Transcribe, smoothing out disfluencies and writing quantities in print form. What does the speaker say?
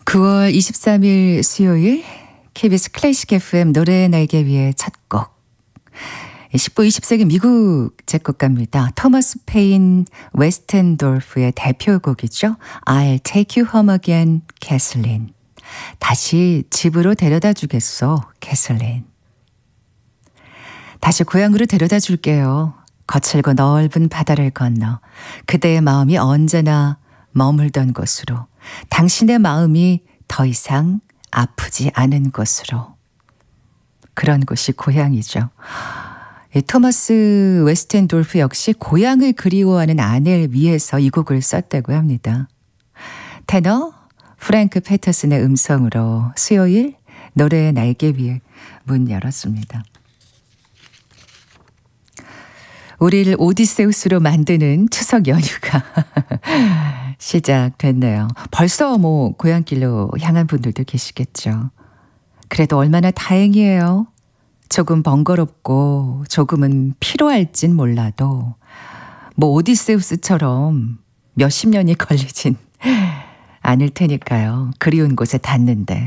9월 23일 수요일 KBS 클래식 FM 노래의 날개 위의 첫 곡. 19, 20세기 미국 작곡가입니다. 토머스 페인 웨스텐돌프의 대표곡이죠. I'll take you home again, 캐슬린. 다시 집으로 데려다 주겠어, 캐슬린. 다시 고향으로 데려다 줄게요. 거칠고 넓은 바다를 건너 그대의 마음이 언제나 머물던 곳으로, 당신의 마음이 더 이상 아프지 않은 곳으로. 그런 곳이 고향이죠. 토머스 웨스텐돌프 역시 고향을 그리워하는 아내를 위해서 이 곡을 썼다고 합니다. 테너 프랭크 패터슨의 음성으로 수요일 노래의 날개 위에 문 열었습니다. 우리를 오디세우스로 만드는 추석 연휴가 시작됐네요. 벌써 고향길로 향한 분들도 계시겠죠. 그래도 얼마나 다행이에요. 조금 번거롭고 조금은 피로할진 몰라도 오디세우스처럼 몇십 년이 걸리진 않을 테니까요. 그리운 곳에 닿는데.